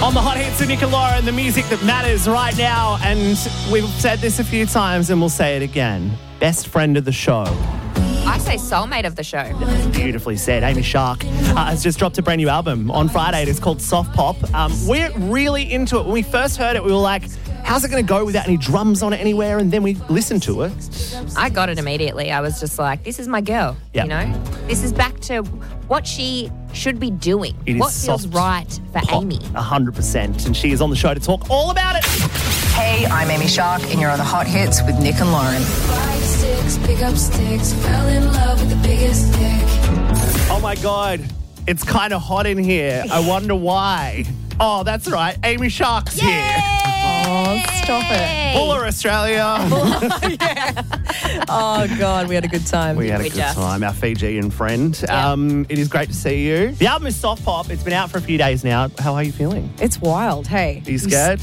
On the hot hits of Nick and Lauren, the music that matters right now. And we've said this a few times and we'll say it again. Best friend of the show. I say soulmate of the show. Beautifully said. Amy Shark has just dropped a brand new album on Friday. It's called Soft Pop. We're really into it. When we first heard it, we were like, how's it going to go without any drums on it anywhere? And then we listened to it. I got it immediately. I was just like, this is my girl, Yep. you know? This is back to what she should be doing. It is what feels soft right for Pop, Amy. 100%. And she is on the show to talk all about it. Hey, I'm Amy Shark, and you're on the Hot Hits with Nick and Lauren. 5, 6, pick up sticks, fell in love with the biggest dick. Oh, my God. It's kind of hot in here. I wonder why. Oh, that's right. Amy Shark's here. Oh, stop it. Buller, Australia. Oh, God, we had a good time. We had a We good just- time, our Fijian friend. Yeah. It is great to see you. The album is Soft Pop. It's been out for a few days now. How are you feeling? It's wild, hey. Are you scared?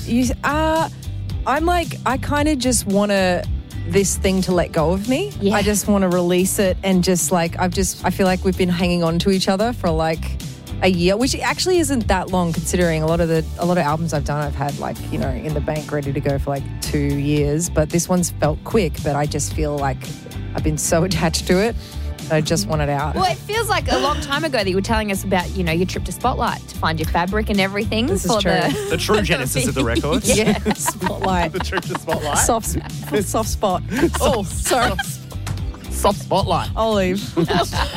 I'm like, I kind of just want this thing to let go of me. Yeah. I just want to release it and just like, I feel like we've been hanging on to each other for like a year, which actually isn't that long considering a lot of albums I've done, I've had like, you know, in the bank ready to go for like 2 years, but this one's felt quick, but I just feel like I've been so attached to it. I just want it out. Well, it feels like a long time ago that you were telling us about, you know, your trip to Spotlight to find your fabric and everything. This is for true. The true genesis of the record. Yeah, Spotlight. The trip to Spotlight. Soft spot. Oh, sorry. Soft Spotlight. I'll leave. Well,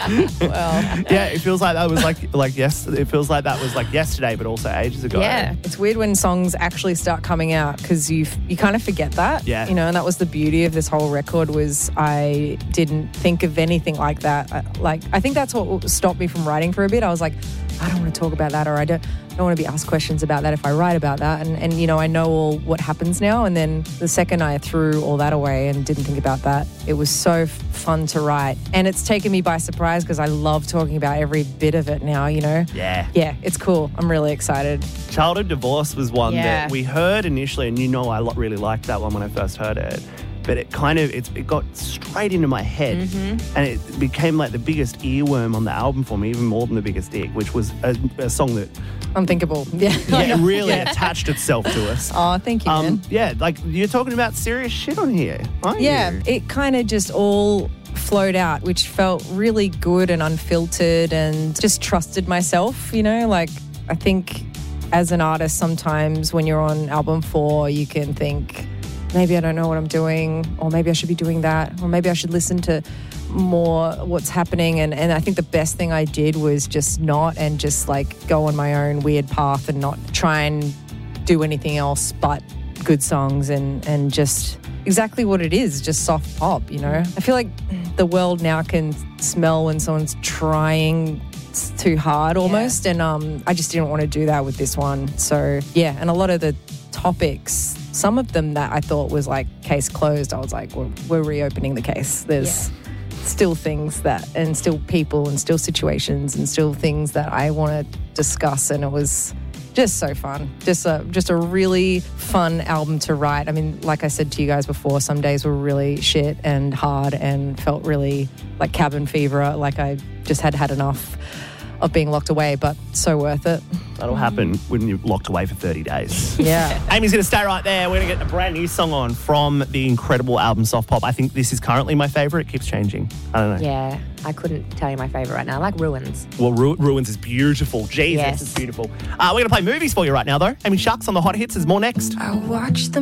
Yeah, it feels like that was like yes. It feels like that was like yesterday, but also ages ago. Yeah. it's weird when songs actually start coming out because you kind of forget that. Yeah. You know, and that was the beauty of this whole record was I didn't think of anything like that. I think that's what stopped me from writing for a bit. I was like, I don't want to talk about that, or I don't want to be asked questions about that if I write about that. And you know, I know all what happens now. And then the second I threw all that away and didn't think about that, it was so fun to write. And it's taken me by surprise because I love talking about every bit of it now, you know? Yeah. Yeah, it's cool. I'm really excited. Childhood Divorce was one Yeah. that we heard initially, and you know I really liked that one when I first heard it. But it kind of, it got straight into my head. Mm-hmm. And it became like the biggest earworm on the album for me, even more than The Biggest Dick, which was a song that Unthinkable. Yeah. it really attached itself to us. Oh, thank you, man. Yeah, like you're talking about serious shit on here, aren't Yeah, you? it kind of just all flowed out, which felt really good and unfiltered and just trusted myself, you know? Like, I think as an artist, sometimes when you're on album 4, you can think, maybe I don't know what I'm doing, or maybe I should be doing that, or maybe I should listen to more what's happening. And I think the best thing I did was just not, and just like go on my own weird path and not try and do anything else but good songs and just exactly what it is, just soft pop, you know? I feel like the world now can smell when someone's trying too hard almost. And I just didn't want to do that with this one. So yeah, and a lot of the topics, some of them that I thought was like case closed, I was like, we're reopening the case. There's still things that, and still people and still situations and still things that I want to discuss. And it was just so fun. Just a really fun album to write. I mean, like I said to you guys before, some days were really shit and hard and felt really like cabin fever, like I just had enough of being locked away, but so worth it. That'll happen when you're locked away for 30 days. Yeah. Amy's going to stay right there. We're going to get a brand new song on from the incredible album Soft Pop. I think this is currently my favourite. It keeps changing. I don't know. Yeah, I couldn't tell you my favourite right now. I like Ruins. Well, Ruins is beautiful. Jesus, Yes. it's beautiful. We're going to play movies for you right now, though. Amy Shark's on the hot hits. There's more next. I watch the